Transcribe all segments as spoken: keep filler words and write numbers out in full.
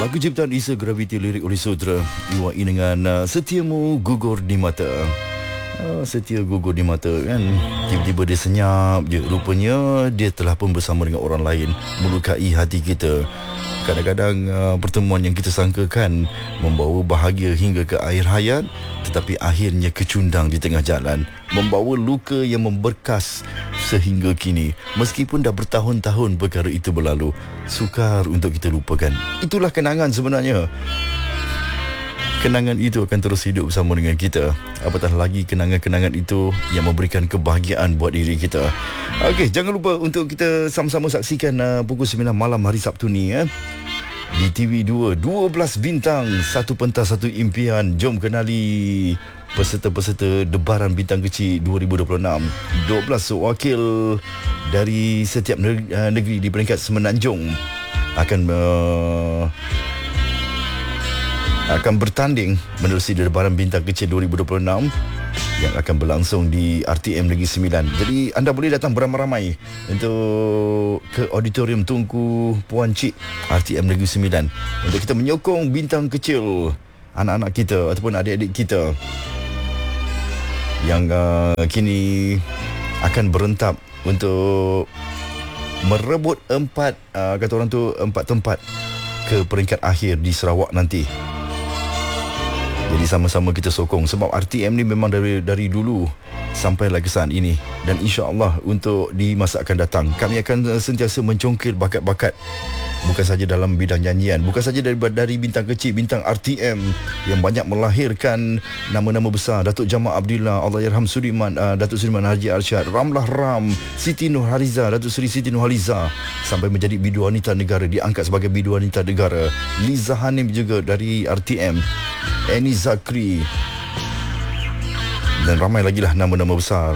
Lagu ciptaan Isa, Graviti, lirik oleh Sudra, diwai dengan uh, Setiamu Gugur di Mata. uh, Setia gugur di mata kan. Tiba-tiba dia senyap je, rupanya dia telah pun bersama dengan orang lain, melukai hati kita. Kadang-kadang uh, pertemuan yang kita sangkakan membawa bahagia hingga ke akhir hayat, tetapi akhirnya kecundang di tengah jalan, membawa luka yang memberkas sehingga kini. Meskipun dah bertahun-tahun perkara itu berlalu, sukar untuk kita lupakan. Itulah kenangan sebenarnya. Kenangan itu akan terus hidup bersama dengan kita. Apatah lagi kenangan-kenangan itu yang memberikan kebahagiaan buat diri kita. Okey, jangan lupa untuk kita sama-sama saksikan uh, pukul sembilan malam hari Sabtu ni eh. Di T V dua, dua belas bintang, satu pentas, satu impian. Jom kenali peserta-peserta Debaran Bintang Kecil dua ribu dua puluh enam. dua belas wakil dari setiap negeri di peringkat semenanjung akan uh, akan bertanding menerusi Debaran Bintang Kecil dua ribu dua puluh enam yang akan berlangsung di R T M Negeri Sembilan. Jadi anda boleh datang beramai-ramai untuk ke Auditorium Tunku Puan Cik R T M Negeri Sembilan untuk kita menyokong bintang kecil, anak-anak kita ataupun adik-adik kita yang uh, kini akan berentap untuk merebut empat uh, kata orang tu empat tempat ke peringkat akhir di Sarawak nanti. Jadi sama-sama kita sokong, sebab R T M ni memang dari dari dulu sampailah ke saat ini, dan insya-Allah untuk di masa akan datang kami akan sentiasa mencongkil bakat-bakat, bukan saja dalam bidang nyanyian, bukan saja dari dari bintang kecil, bintang R T M yang banyak melahirkan nama-nama besar. Datuk Jamal Abdillah, Allahyarham Sudiman, uh, Datuk Sudiman Haji Arsyad, Ramlah Ram, Siti Nurhaliza, Datuk Seri Siti Nurhaliza, sampai menjadi bidu wanita negara, diangkat sebagai bidu wanita negara. Liza Hanim juga dari R T M, Eni Zakri, dan ramai lagi lah nama-nama besar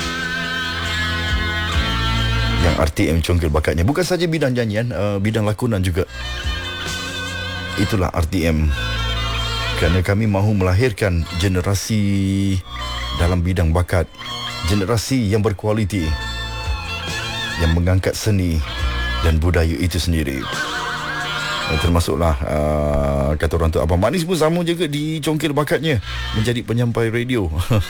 yang R T M congkil bakatnya. Bukan saja bidang nyanyian, uh, bidang lakonan juga. Itulah R T M. Kerana kami mahu melahirkan generasi dalam bidang bakat, generasi yang berkualiti, yang mengangkat seni dan budaya itu sendiri. Termasuklah uh, kata orang tu, Abang Manis pun sama juga dicongkil bakatnya menjadi penyampai radio.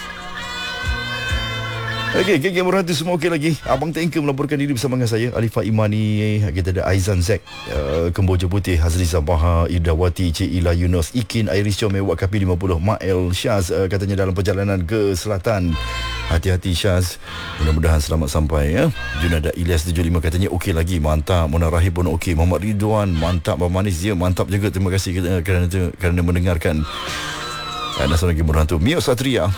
Okey, geng-geng berhati semua okey lagi. Abang Tengke melaporkan diri bersama dengan saya, Alifah Imani. Kita ada Aizan Zek, uh, Kemboja Putih, Hazrizah Baha, Idawati, Cik Ila Yunus, Ikin, Iris Chome, Wak Kapi lima puluh, Mael Syaz, uh, katanya dalam perjalanan ke selatan. Hati-hati Syaz, mudah-mudahan selamat sampai ya. Junada Ilyas tujuh puluh lima katanya okey lagi, mantap. Mona Rahib pun okey. Muhammad Ridwan, mantap. Abang Manis dia mantap juga. Terima kasih kerana kerana mendengarkan. Dan satu lagi berhantu Mio Satria.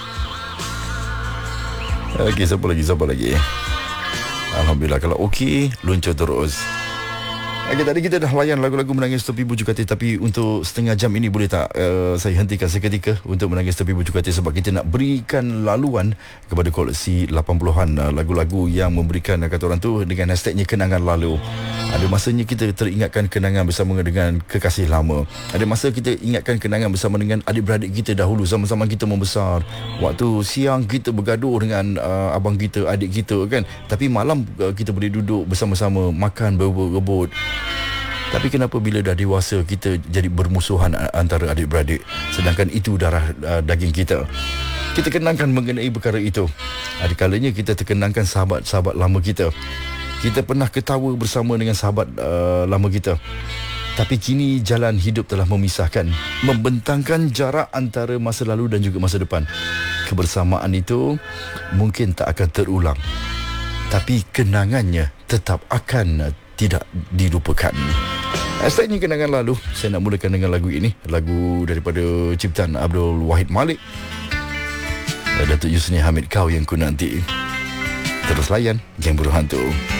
Okey, siapa lagi, siapa lagi? Alhamdulillah, kalau okey, luncur terus. Okey, tadi kita dah layan lagu-lagu Menangis Tepi Bujuk Hati, tapi untuk setengah jam ini boleh tak uh, saya hentikan seketika untuk Menangis Tepi Bujuk Hati, sebab kita nak berikan laluan kepada koleksi lapan puluhan uh, lagu-lagu yang memberikan uh, kata orang tu dengan hashtagnya kenangan lalu. Ada masanya kita teringatkan kenangan bersama dengan kekasih lama. Ada masa kita ingatkan kenangan bersama dengan adik-beradik kita dahulu, sama-sama kita membesar. Waktu siang kita bergaduh dengan uh, abang kita, adik kita kan. Tapi malam uh, kita boleh duduk bersama-sama makan berebut-rebut. Tapi kenapa bila dah dewasa kita jadi bermusuhan antara adik-beradik, sedangkan itu darah uh, daging kita. Kita kenangkan mengenai perkara itu. Ada kalanya kita terkenangkan sahabat-sahabat lama kita. Kita pernah ketawa bersama dengan sahabat uh, lama kita. Tapi kini jalan hidup telah memisahkan, membentangkan jarak antara masa lalu dan juga masa depan. Kebersamaan itu mungkin tak akan terulang, tapi kenangannya tetap akan tidak dilupakan. Hashtagnya kenangan lalu. Saya nak mulakan dengan lagu ini, lagu daripada ciptaan Abdul Wahid Malik, Datuk Yusni Hamid, Kau Yang Ku Nanti. Terus layan Geng Berhantu.